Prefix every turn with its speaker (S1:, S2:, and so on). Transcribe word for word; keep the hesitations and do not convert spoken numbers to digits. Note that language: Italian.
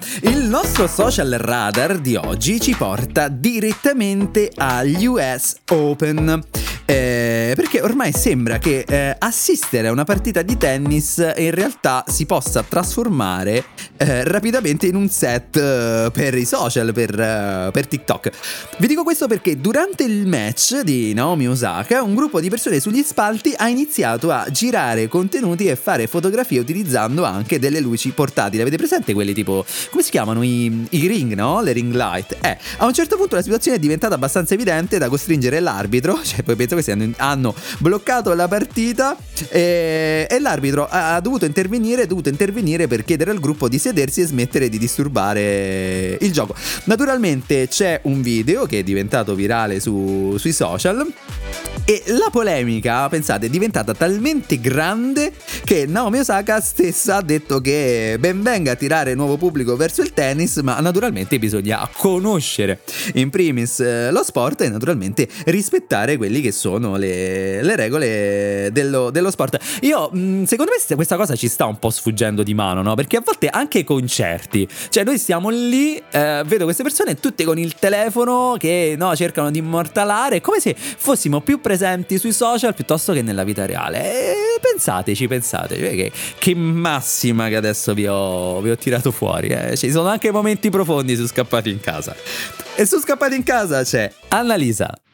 S1: Il nostro social radar di oggi ci porta direttamente agli U S Open. Eh, perché ormai sembra che eh, assistere a una partita di tennis in realtà si possa trasformare eh, rapidamente in un set eh, per i social, per, uh, per TikTok. Vi dico questo perché durante il match di Naomi Osaka un gruppo di persone sugli spalti ha iniziato a girare contenuti e fare fotografie utilizzando anche delle luci portatili. Avete presente quelli tipo, come si chiamano, i, i ring, no? Le ring light. Eh, a un certo punto la situazione è diventata abbastanza evidente da costringere l'arbitro, cioè poi penso che siano, hanno bloccato la partita e, e l'arbitro ha dovuto intervenire, dovuto intervenire per chiedere al gruppo di sedersi e smettere di disturbare il gioco. Naturalmente c'è un video che è diventato virale su, sui social e la polemica, pensate, è diventata talmente grande che Naomi Osaka stessa ha detto che ben venga a tirare nuovo pubblico verso il tennis, ma naturalmente bisogna conoscere in primis eh, lo sport e naturalmente rispettare quelli che sono le, le regole dello, dello sport. Io, mh, secondo me questa cosa ci sta un po' sfuggendo di mano, no? Perché a volte anche ai concerti, cioè noi stiamo lì, eh, vedo queste persone tutte con il telefono che no, cercano di immortalare, come se fossimo più presenti sui social piuttosto che nella vita reale. E pensateci, pensate, cioè che, che massima che adesso vi ho, vi ho tirato fuori, eh. Ci sono anche momenti profondi su Scappati in Casa. E su Scappati in Casa c'è Annalisa.